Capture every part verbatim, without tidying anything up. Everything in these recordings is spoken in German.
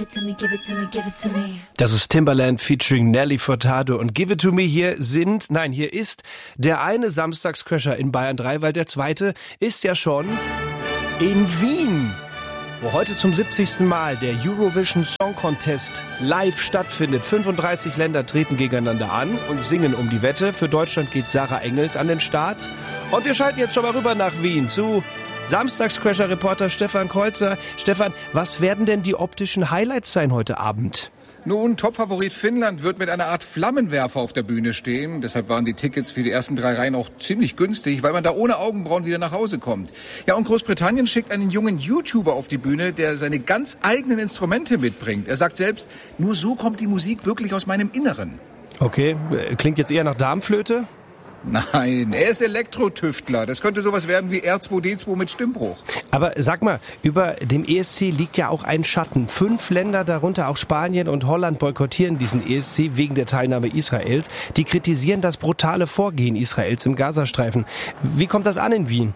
it to me, give it to me, give it to me. Das ist Timbaland featuring Nelly Furtado und Give It To Me. Hier sind, nein, hier ist der eine Samstagscrasher in Bayern drei, weil der zweite ist ja schon in Wien, wo heute zum siebzigsten Mal der Eurovision Song Contest live stattfindet. fünfunddreißig Länder treten gegeneinander an und singen um die Wette. Für Deutschland geht Sarah Engels an den Start. Und wir schalten jetzt schon mal rüber nach Wien zu Samstagscrasher-Reporter Stefan Kreuzer. Stefan, was werden denn die optischen Highlights sein heute Abend? Nun, Topfavorit Finnland wird mit einer Art Flammenwerfer auf der Bühne stehen. Deshalb waren die Tickets für die ersten drei Reihen auch ziemlich günstig, weil man da ohne Augenbrauen wieder nach Hause kommt. Ja, und Großbritannien schickt einen jungen YouTuber auf die Bühne, der seine ganz eigenen Instrumente mitbringt. Er sagt selbst, nur so kommt die Musik wirklich aus meinem Inneren. Okay, klingt jetzt eher nach Darmflöte? Nein, er ist Elektrotüftler. Das könnte sowas werden wie R zwei D zwei mit Stimmbruch. Aber sag mal, über dem E S C liegt ja auch ein Schatten. Fünf Länder, darunter auch Spanien und Holland, boykottieren diesen E S C wegen der Teilnahme Israels. Die kritisieren das brutale Vorgehen Israels im Gazastreifen. Wie kommt das an in Wien?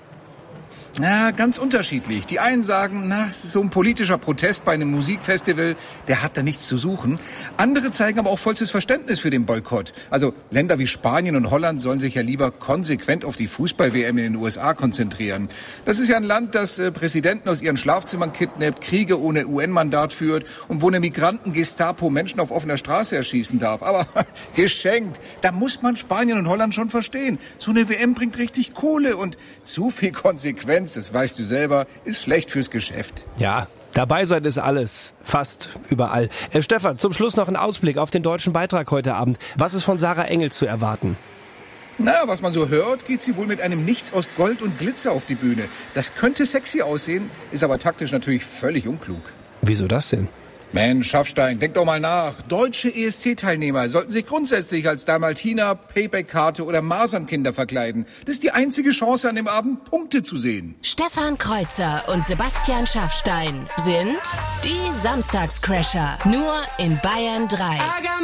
Na, ganz unterschiedlich. Die einen sagen, na, es ist so ein politischer Protest bei einem Musikfestival, der hat da nichts zu suchen. Andere zeigen aber auch vollstes Verständnis für den Boykott. Also Länder wie Spanien und Holland sollen sich ja lieber konsequent auf die Fußball-W M in den U S A konzentrieren. Das ist ja ein Land, das äh, Präsidenten aus ihren Schlafzimmern kidnappt, Kriege ohne U N-Mandat führt und wo eine Migranten-Gestapo Menschen auf offener Straße erschießen darf. Aber geschenkt, da muss man Spanien und Holland schon verstehen. So eine W M bringt richtig Kohle und zu viel Konsequenz, das weißt du selber, ist schlecht fürs Geschäft. Ja, dabei sein ist alles, fast überall. Äh, Stefan, zum Schluss noch ein Ausblick auf den deutschen Beitrag heute Abend. Was ist von Sarah Engels zu erwarten? Na, was man so hört, geht sie wohl mit einem Nichts aus Gold und Glitzer auf die Bühne. Das könnte sexy aussehen, ist aber taktisch natürlich völlig unklug. Wieso das denn? Mensch, Schaffstein, denk doch mal nach. Deutsche E S C-Teilnehmer sollten sich grundsätzlich als Dalmatiner, Payback-Karte oder Masernkinder verkleiden. Das ist die einzige Chance, an dem Abend Punkte zu sehen. Stefan Kreuzer und Sebastian Schaffstein sind die Samstagscrasher. Nur in Bayern drei.